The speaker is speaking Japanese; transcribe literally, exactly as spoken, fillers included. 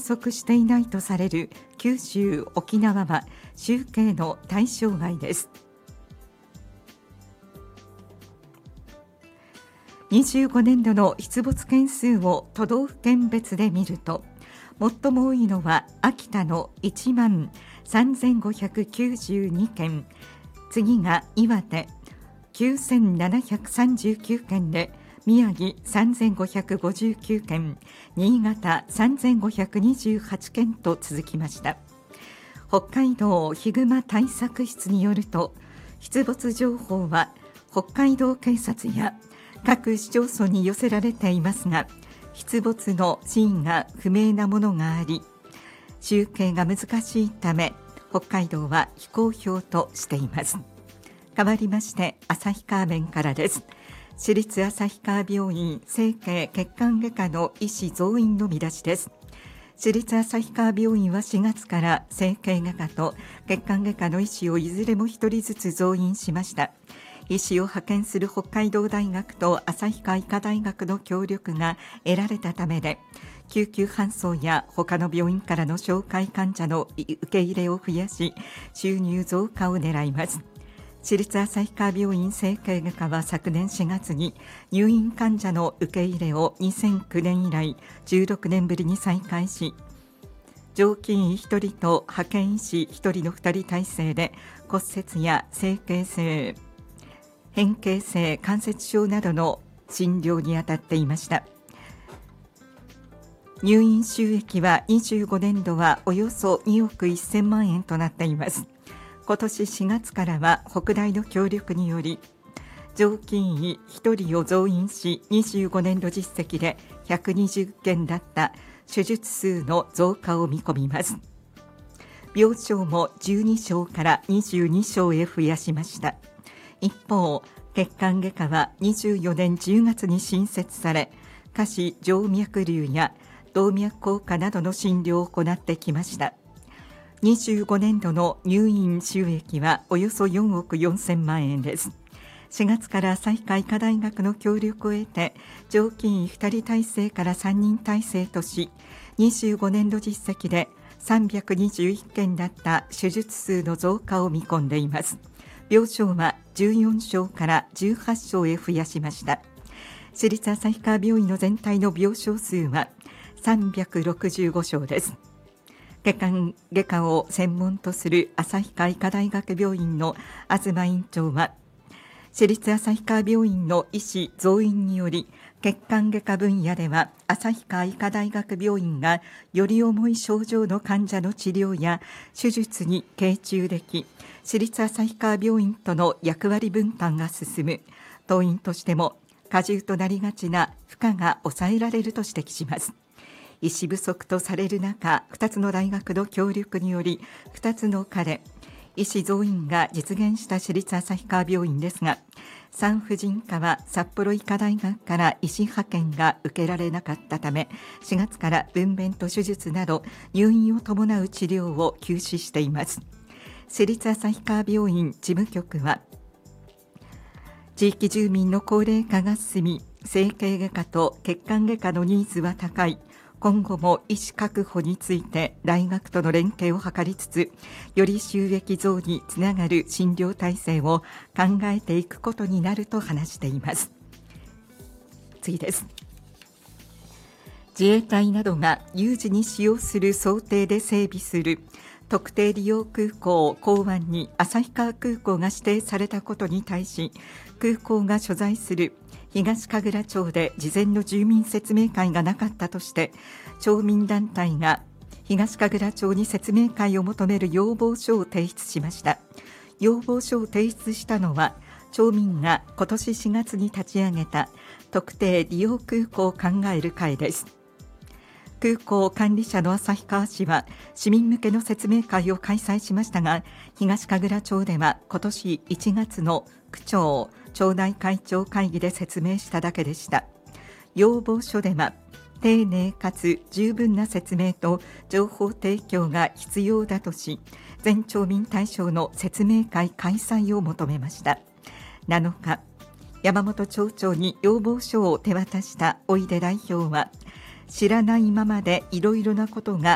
束していないとされる九州・沖縄は集計の対象外です。にじゅうごねんどの出没件数を都道府県別で見ると、最も多いのは秋田のいちまんさんぜんごひゃくきゅうじゅうにけん、次が岩手きゅうせんななひゃくさんじゅうきゅうけんで、宮城さんぜんごひゃくごじゅうきゅうけん、新潟さんぜんごひゃくにじゅうはちけんと続きました。北海道ヒグマ対策室によると、出没情報は北海道警察や各市町村に寄せられていますが、出没の真因が不明なものがあり、集計が難しいため北海道は非公表としています。変わりまして旭川面からです。市立旭川病院整形血管外科の医師増員の見出しです。市立旭川病院はしがつから整形外科と血管外科の医師をいずれもひとりずつ増員しました。医師を派遣する北海道大学と旭川医科大学の協力が得られたためで、救急搬送や他の病院からの紹介患者の受け入れを増やし、収入増加を狙います。市立旭川病院整形外科は昨年しがつに入院患者の受け入れをにせんきゅうねん以来じゅうろくねんぶりに再開し、常勤医ひとりと派遣医師ひとりのふたり体制で骨折や整形性、変形性関節症などの診療に当たっていました。入院収益はにじゅうごねんどはおよそにおくせんまんえんとなっています。今年しがつからは北大の協力により常勤医ひとりを増員し、にじゅうごねんど実績でひゃくにじゅっけんだった手術数の増加を見込みます。病床もじゅうにしょうからにじゅうにしょうへ増やしました。一方、血管外科はにじゅうよねんじゅうがつに新設され、下肢静脈瘤や動脈硬化などの診療を行ってきました。にじゅうごねんどの入院収益はおよそよんおくよんせんまんえんです。しがつから旭川医科大学の協力を得て、常勤医ふたり体制からさんにん体制とし、にじゅうごねんど実績でさんびゃくにじゅういっけんだった手術数の増加を見込んでいます。病床はじゅうよんしょうからじゅうはちしょうへ増やしました。市立旭川病院の全体の病床数はさんびゃくろくじゅうごしょうです。血管外科を専門とする旭川医科大学病院の東院長は、市立旭川病院の医師増員により、血管外科分野では旭川医科大学病院がより重い症状の患者の治療や手術に傾注でき、市立旭川病院との役割分担が進む。当院としても過重となりがちな負荷が抑えられると指摘します。医師不足とされる中、ふたつの大学の協力によりふたつの科で医師増員が実現した市立旭川病院ですが、産婦人科は札幌医科大学から医師派遣が受けられなかったため、しがつから分娩と手術など入院を伴う治療を休止しています。市立旭川病院事務局は、地域住民の高齢化が進み、整形外科と血管外科のニーズは高い。今後も医師確保について大学との連携を図りつつ、より収益増につながる診療体制を考えていくことになると話しています。次です。自衛隊などが有事に使用する想定で整備する特定利用空港港湾に旭川空港が指定されたことに対し、空港が所在する東神楽町で事前の住民説明会がなかったとして、町民団体が東神楽町に説明会を求める要望書を提出しました。要望書を提出したのは、町民が今年しがつに立ち上げた特定利用空港を考える会です。空港管理者の旭川市は市民向けの説明会を開催しましたが、東神楽町では今年いちがつの区長町内会長会議で説明しただけでした。要望書では、丁寧かつ十分な説明と情報提供が必要だとし、全町民対象の説明会開催を求めました。なのか、山本町長に要望書を手渡したおいで代表は、知らないままでいろいろなことが